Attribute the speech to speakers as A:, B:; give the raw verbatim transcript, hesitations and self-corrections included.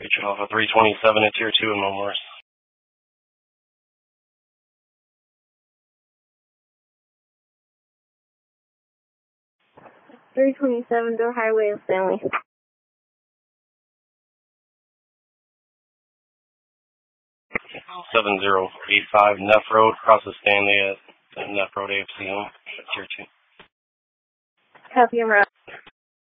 A: Reaching off of three twenty-seven at Tier two in Memorial.
B: three twenty-seven, Door Highway of Stanley.
A: seven zero eight five Neff Road, crosses Stanley at Neff Road A F C home at Tier two.
B: Copy, I'm